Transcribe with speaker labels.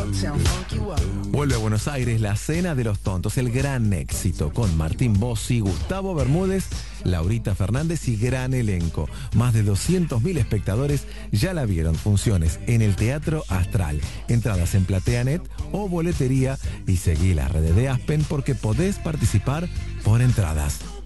Speaker 1: Vuelve a Buenos Aires La Cena de los Tontos, el gran éxito, con Martín Bossi, Gustavo Bermúdez, Laurita Fernández y gran elenco. Más de 200.000 espectadores ya la vieron. Funciones en el Teatro Astral. Entradas en PlateaNet o boletería, y seguí las redes de Aspen porque podés participar por entradas.